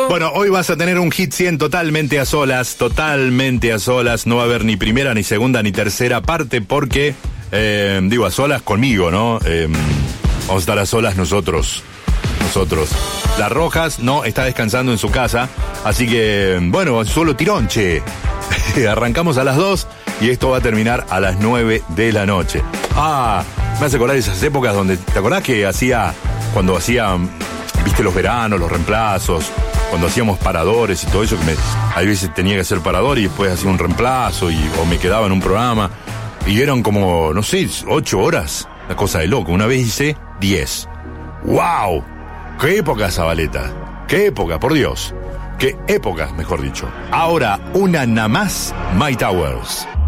Bueno, hoy vas a tener un Hit 100 totalmente a solas. No va a haber ni primera, ni segunda, ni tercera parte porque, a solas conmigo, ¿no? Vamos a estar a solas nosotros. Las Rojas no está descansando en su casa, así que, bueno, solo tirón, che. Arrancamos a las 2 y esto va a terminar a las 9 de la noche. Me hace acordar esas épocas donde, ¿te acordás que cuando hacían, viste, los veranos, los reemplazos, cuando hacíamos paradores y todo eso, que a veces tenía que hacer parador y después hacía un reemplazo o me quedaba en un programa y eran como, no sé, 8 horas, una cosa de loco. Una vez hice 10. ¡Wow! ¡Qué época, Zabaleta! ¡Qué época, por Dios! ¡Qué épocas, mejor dicho! Ahora, una nada más, My Towers.